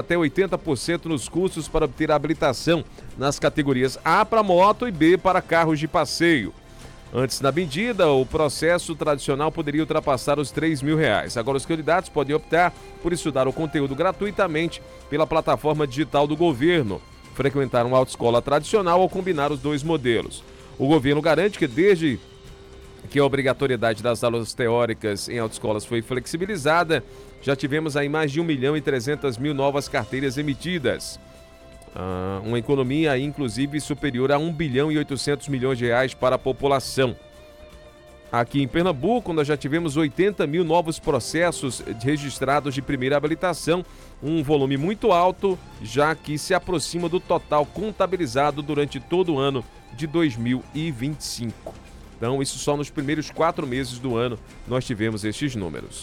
até 80% nos custos para obter a habilitação nas categorias A para moto e B para carros de passeio. Antes da medida, o processo tradicional poderia ultrapassar os R$3.000. Agora, os candidatos podem optar por estudar o conteúdo gratuitamente pela plataforma digital do governo, frequentar uma autoescola tradicional ou combinar os dois modelos. O governo garante que desde que a obrigatoriedade das aulas teóricas em autoescolas foi flexibilizada, já tivemos aí mais de 1.300.000 novas carteiras emitidas. Uma economia aí, inclusive, superior a R$1.8 bilhão para a população. Aqui em Pernambuco, nós já tivemos 80.000 novos processos registrados de primeira habilitação, um volume muito alto, já que se aproxima do total contabilizado durante todo o ano de 2025. Então, isso só nos primeiros 4 meses do ano nós tivemos estes números.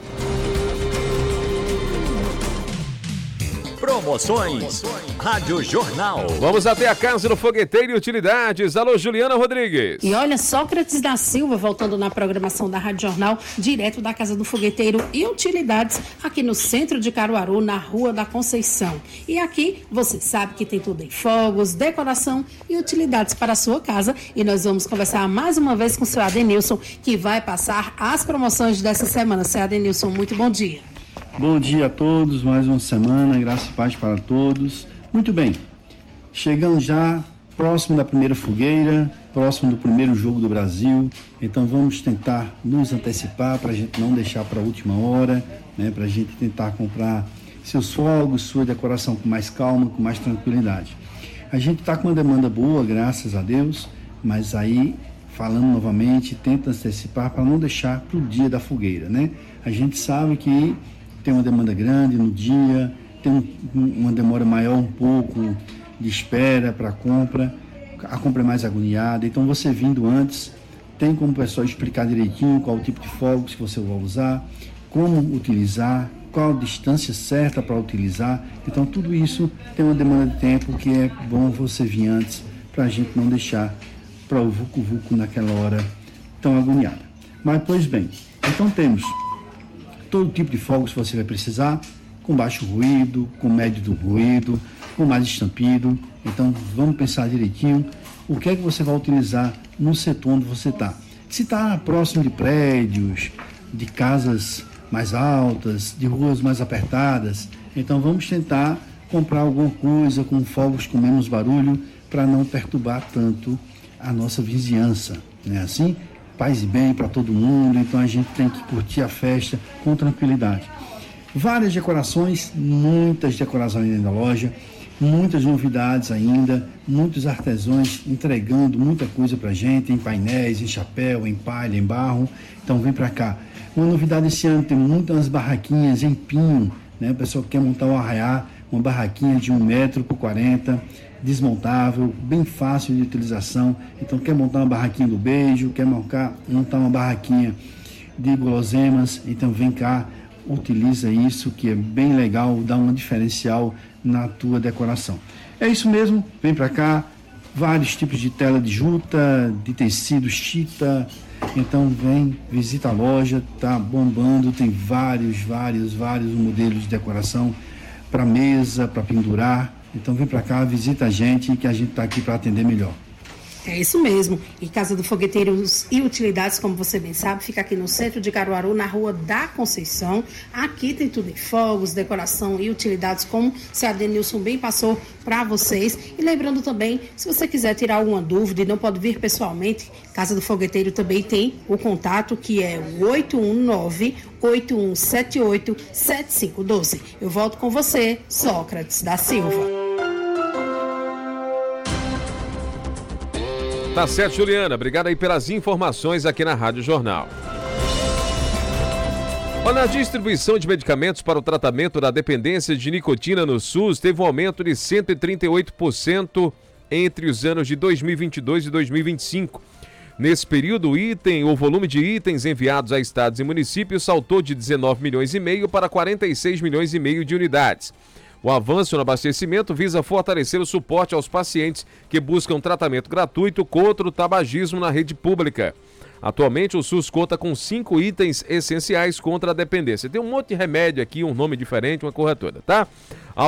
Promoções Rádio Jornal. Vamos até a Casa do Fogueteiro e Utilidades. Alô, Juliana Rodrigues. E olha, Sócrates da Silva voltando na programação da Rádio Jornal, direto da Casa do Fogueteiro e Utilidades, aqui no centro de Caruaru, na Rua da Conceição. E aqui você sabe que tem tudo em fogos, decoração e utilidades para a sua casa. E nós vamos conversar mais uma vez com o seu Adenilson, que vai passar as promoções dessa semana. Seu Adenilson, muito bom dia. Bom dia a todos, mais uma semana, graça e paz para todos. Muito bem, chegando já próximo da primeira fogueira, próximo do primeiro jogo do Brasil, então vamos tentar nos antecipar para a gente não deixar para a última hora, né, para a gente tentar comprar seus fogos, sua decoração com mais calma, com mais tranquilidade. A gente está com uma demanda boa, graças a Deus, mas aí, falando novamente, tenta antecipar para não deixar para o dia da fogueira, né? A gente sabe que tem uma demanda grande no dia, tem uma demora maior um pouco de espera para a compra é mais agoniada, então você vindo antes, tem como o pessoal explicar direitinho qual o tipo de fogos que você vai usar, como utilizar, qual a distância certa para utilizar, então tudo isso tem uma demanda de tempo que é bom você vir antes, para a gente não deixar para o vucu-vucu naquela hora tão agoniada. Mas, pois bem, então temos todo tipo de fogos que você vai precisar, com baixo ruído, com médio ruído, com mais estampido. Então vamos pensar direitinho o que é que você vai utilizar no setor onde você está. Se está próximo de prédios, de casas mais altas, de ruas mais apertadas, então vamos tentar comprar alguma coisa com fogos com menos barulho para não perturbar tanto a nossa vizinhança, não é assim? Paz e bem para todo mundo, então a gente tem que curtir a festa com tranquilidade. Várias decorações, muitas decorações ainda na loja, muitas novidades ainda, muitos artesãos entregando muita coisa para a gente, em painéis, em chapéu, em palha, em barro, então vem para cá. Uma novidade esse ano, tem muitas barraquinhas em pinho, né? O pessoal quer montar um arraiá, uma barraquinha de 1 metro por 40, desmontável, bem fácil de utilização. Então quer montar uma barraquinha do beijo, quer montar uma barraquinha de guloseimas, então vem cá, utiliza isso que é bem legal, dá um diferencial na tua decoração. É isso mesmo, vem para cá, vários tipos de tela de juta, de tecido chita, então vem, visita a loja, tá bombando, tem vários modelos de decoração para mesa, para pendurar. Então vem para cá, visita a gente, que a gente está aqui para atender melhor. É isso mesmo. E Casa do Fogueteiros e Utilidades, como você bem sabe, fica aqui no centro de Caruaru, na Rua da Conceição. Aqui tem tudo em fogos, decoração e utilidades, como o seu Adenilson bem passou para vocês. E lembrando também, se você quiser tirar alguma dúvida e não pode vir pessoalmente, Casa do Fogueteiro também tem o contato, que é o 819-8178-7512. Eu volto com você, Sócrates da Silva. Tá certo, Juliana. Obrigado aí pelas informações aqui na Rádio Jornal. Olha, a distribuição de medicamentos para o tratamento da dependência de nicotina no SUS teve um aumento de 138% entre os anos de 2022 e 2025. Nesse período, o volume de itens enviados a estados e municípios saltou de 19 milhões e meio para 46 milhões e meio de unidades. O avanço no abastecimento visa fortalecer o suporte aos pacientes que buscam tratamento gratuito contra o tabagismo na rede pública. Atualmente, o SUS conta com 5 itens essenciais contra a dependência. Tem um monte de remédio aqui, um nome diferente, uma coisa toda, tá?